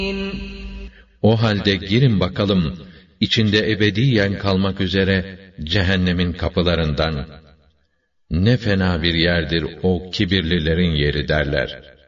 O halde girin bakalım, içinde ebediyen kalmak üzere cehennemin kapılarından. Ne fena bir yerdir o kibirlilerin yeri derler.